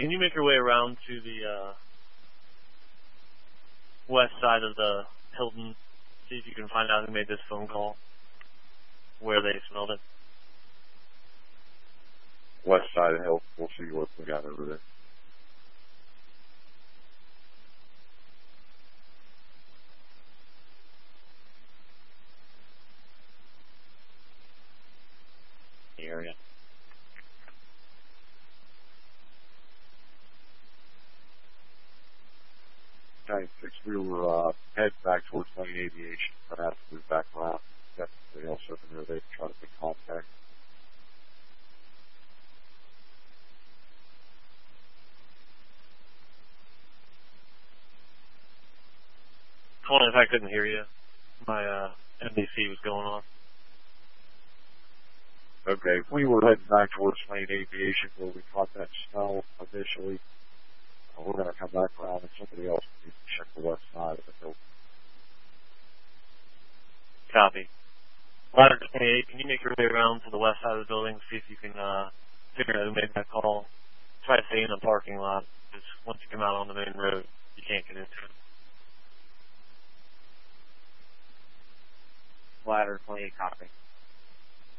can you make your way around to the west side of the Hilton? See if you can find out who made this phone call, where they smelled it. West side of the Hilton. We'll see what we got over there. The area. We were heading back towards Lane Aviation, but have to move back around. Definitely else over there. They try to make contact. Colin, if I couldn't hear you, my NBC was going on. Okay, we were heading back towards Lane Aviation where we caught that smell initially. We're going to come back around and somebody else needs to check the west side of the hill. Copy. Ladder 28, can you make your way around to the west side of the building, see if you can figure out who made that call? Try to stay in the parking lot, because once you come out on the main road, you can't get into it. Ladder 28, copy.